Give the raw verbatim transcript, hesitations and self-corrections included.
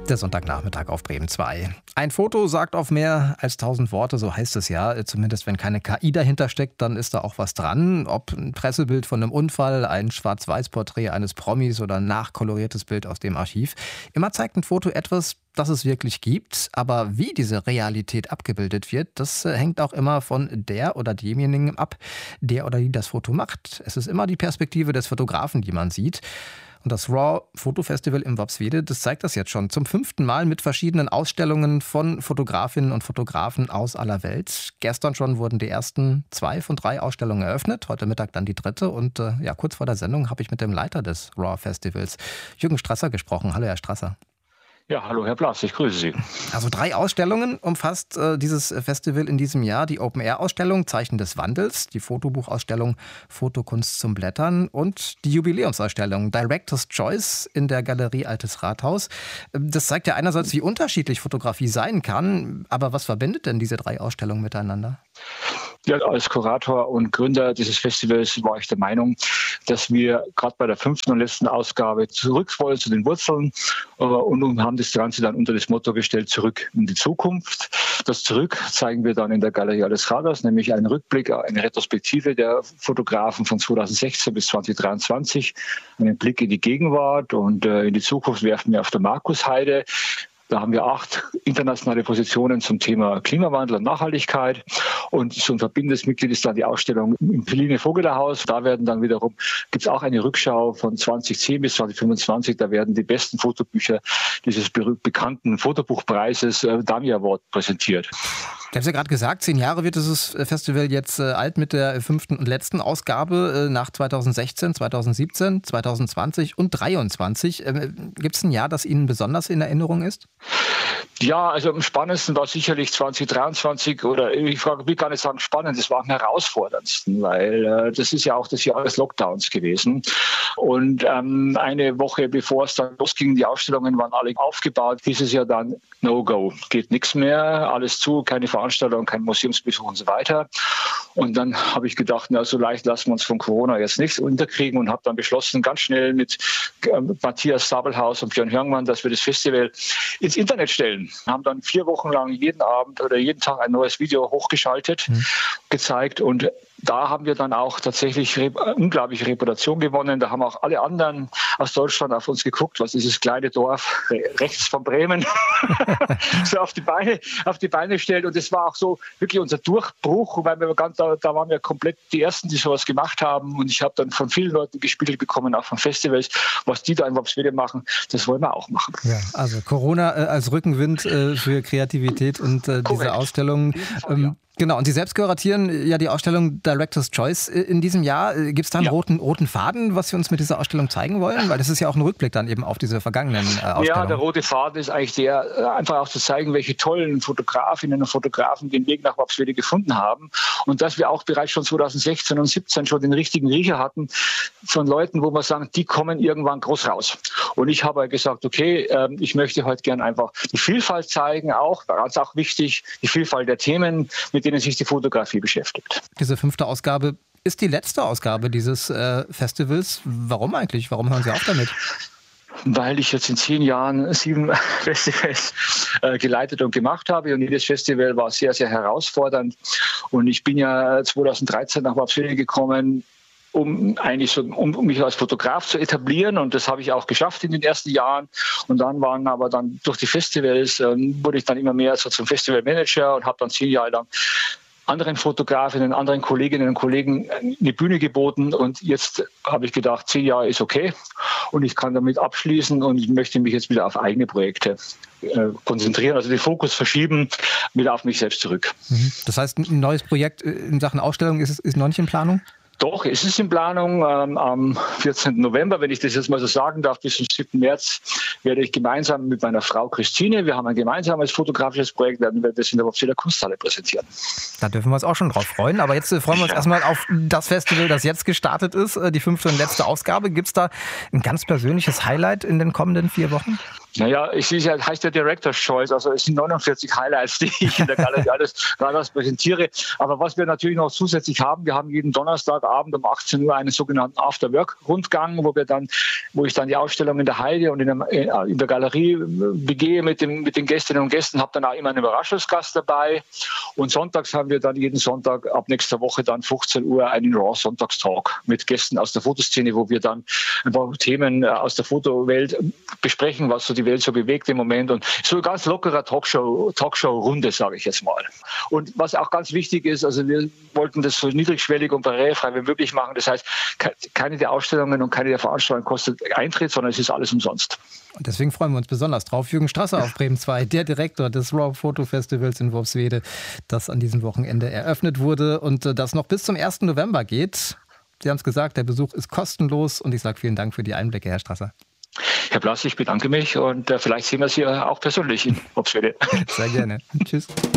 Der Sonntagnachmittag auf Bremen zwei. Ein Foto sagt auf mehr als tausend Worte, so heißt es ja. Zumindest wenn keine K I dahinter steckt, dann ist da auch was dran. Ob ein Pressebild von einem Unfall, ein Schwarz-Weiß-Porträt eines Promis oder ein nachkoloriertes Bild aus dem Archiv. Immer zeigt ein Foto etwas, das es wirklich gibt. Aber wie diese Realität abgebildet wird, das hängt auch immer von der oder demjenigen ab, der oder die das Foto macht. Es ist immer die Perspektive des Fotografen, die man sieht. Und das Raw Fotofestival in Worpswede, das zeigt das jetzt schon zum fünften Mal mit verschiedenen Ausstellungen von Fotografinnen und Fotografen aus aller Welt. Gestern schon wurden die ersten zwei von drei Ausstellungen eröffnet, heute Mittag dann die dritte. Und äh, ja, kurz vor der Sendung habe ich mit dem Leiter des Raw Festivals, Jürgen Strasser, gesprochen. Hallo, Herr Strasser. Ja, hallo Herr Blass, ich grüße Sie. Also drei Ausstellungen umfasst äh, dieses Festival in diesem Jahr. Die Open-Air-Ausstellung Zeichen des Wandels, die Fotobuchausstellung Fotokunst zum Blättern und die Jubiläumsausstellung Director's Choice in der Galerie Altes Rathaus. Das zeigt ja einerseits, wie unterschiedlich Fotografie sein kann. Aber was verbindet denn diese drei Ausstellungen miteinander? Ja, als Kurator und Gründer dieses Festivals war ich der Meinung, dass wir gerade bei der fünften und letzten Ausgabe zurück wollen zu den Wurzeln und haben das Ganze dann unter das Motto gestellt, zurück in die Zukunft. Das Zurück zeigen wir dann in der Galerie Altes Rathaus, nämlich einen Rückblick, eine Retrospektive der Fotografen von zweitausendsechzehn bis zweitausenddreiundzwanzig, einen Blick in die Gegenwart und in die Zukunft werfen wir auf der Markusheide. Da haben wir acht internationale Positionen zum Thema Klimawandel und Nachhaltigkeit. Und so ein verbindendes Mitglied ist dann die Ausstellung im Philine Vogelerhaus. Da werden dann wiederum, gibt es auch eine Rückschau von zweitausendzehn bis zweitausendfünfundzwanzig. Da werden die besten Fotobücher dieses bekannten Fotobuchpreises äh, Dami Award präsentiert. Ich habe es ja gerade gesagt, zehn Jahre wird dieses Festival jetzt äh, alt mit der fünften und letzten Ausgabe äh, nach zweitausendsechzehn, zweitausendsiebzehn, zweitausendzwanzig und zweitausenddreiundzwanzig. Äh, Gibt es ein Jahr, das Ihnen besonders in Erinnerung ist? Ja, also am spannendsten war sicherlich zweitausenddreiundzwanzig oder ich will gar nicht sagen spannend, das war am herausforderndsten, weil äh, das ist ja auch das Jahr des Lockdowns gewesen. Und ähm, eine Woche bevor es dann losging, die Ausstellungen waren alle aufgebaut, hieß es ja dann No-Go, geht nichts mehr, alles zu, keine Veranstaltung, kein Museumsbesuch und so weiter. Und dann habe ich gedacht, na, so leicht lassen wir uns von Corona jetzt nicht unterkriegen und habe dann beschlossen, ganz schnell mit äh, Matthias Sabelhaus und Björn Hörngmann, dass wir das Festival ins Internet stellen. Wir haben dann vier Wochen lang jeden Abend oder jeden Tag ein neues Video hochgeschaltet, mhm. gezeigt und da haben wir dann auch tatsächlich re- unglaubliche Reputation gewonnen. Da haben auch alle anderen aus Deutschland auf uns geguckt, was dieses kleine Dorf re- rechts von Bremen so auf die Beine, auf die Beine stellt. Und das war auch so wirklich unser Durchbruch, weil wir ganz, da, da waren wir komplett die Ersten, die sowas gemacht haben. Und ich habe dann von vielen Leuten gespiegelt bekommen, auch von Festivals, was die da in Worpswede machen, das wollen wir auch machen. Ja, also Corona äh, als Rückenwind äh, für Kreativität und äh, diese Ausstellung. Ähm, ja. Genau, und Sie selbst kuratieren ja die Ausstellung Director's Choice in diesem Jahr. Gibt es da einen ja. roten, roten Faden, was Sie uns mit dieser Ausstellung zeigen wollen? Weil das ist ja auch ein Rückblick dann eben auf diese vergangenen äh, Ausstellungen. Ja, der rote Faden ist eigentlich der, einfach auch zu zeigen, welche tollen Fotografinnen und Fotografen den Weg nach Worpswede gefunden haben. Und dass wir auch bereits schon zweitausendsechzehn und siebzehn schon den richtigen Riecher hatten von Leuten, wo wir sagen, die kommen irgendwann groß raus. Und ich habe gesagt, okay, ich möchte heute gern einfach die Vielfalt zeigen, auch, ganz auch wichtig, die Vielfalt der Themen, mit denen sich die Fotografie beschäftigt. Diese fünfte Ausgabe ist die letzte Ausgabe dieses äh, Festivals. Warum eigentlich? Warum hören Sie auf damit? Weil ich jetzt in zehn Jahren sieben Festivals äh, geleitet und gemacht habe und jedes Festival war sehr, sehr herausfordernd. Und ich bin ja zweitausenddreizehn nach Worpswede gekommen, um eigentlich so, um, um mich als Fotograf zu etablieren, und das habe ich auch geschafft in den ersten Jahren. Und dann waren aber dann durch die Festivals äh, wurde ich dann immer mehr so zum Festivalmanager und habe dann zehn Jahre lang anderen Fotografinnen, anderen Kolleginnen und Kollegen eine Bühne geboten, und jetzt habe ich gedacht, zehn Jahre ist okay und ich kann damit abschließen und ich möchte mich jetzt wieder auf eigene Projekte äh, konzentrieren, also den Fokus verschieben, wieder auf mich selbst zurück. Das heißt, ein neues Projekt in Sachen Ausstellung ist, ist noch nicht in Planung? Doch, es ist in Planung. Ähm, am vierzehnten November, wenn ich das jetzt mal so sagen darf, bis zum siebten März werde ich gemeinsam mit meiner Frau Christine, wir haben ein gemeinsames fotografisches Projekt, werden wir das in der Worpsweder Kunsthalle präsentieren. Da dürfen wir uns auch schon drauf freuen. Aber jetzt freuen wir uns ja. erstmal auf das Festival, das jetzt gestartet ist, die fünfte und letzte Ausgabe. Gibt es da ein ganz persönliches Highlight in den kommenden vier Wochen? Naja, es ist ja, heißt ja Director's Choice, also es sind neunundvierzig Highlights, die ich in der Galerie alles, alles präsentiere. Aber was wir natürlich noch zusätzlich haben, wir haben jeden Donnerstagabend um achtzehn Uhr einen sogenannten After-Work-Rundgang, wo wir dann, wo ich dann die Ausstellung in der Heide und in der, in der Galerie begehe mit, dem, mit den Gästinnen und Gästen, habe dann auch immer einen Überraschungsgast dabei. Und sonntags haben wir dann jeden Sonntag ab nächster Woche dann fünfzehn Uhr einen Raw-Sonntagstalk mit Gästen aus der Fotoszene, wo wir dann ein paar Themen aus der Fotowelt besprechen, was so die Welt so bewegt im Moment, und so ein ganz lockerer Talkshow, Talkshow-Runde, sage ich jetzt mal. Und was auch ganz wichtig ist, also wir wollten das so niedrigschwellig und barrierefrei wie möglich machen. Das heißt, keine der Ausstellungen und keine der Veranstaltungen kostet Eintritt, sondern es ist alles umsonst. Und deswegen freuen wir uns besonders drauf. Jürgen Strasser auf Bremen zwei, der Direktor des Raw Photo Festivals in Worpswede, das an diesem Wochenende eröffnet wurde und das noch bis zum ersten November geht. Sie haben es gesagt, der Besuch ist kostenlos, und ich sage vielen Dank für die Einblicke, Herr Strasser. Herr Blass, ich bedanke mich, und äh, vielleicht sehen wir Sie auch persönlich in Worpswede. Sehr gerne. Tschüss.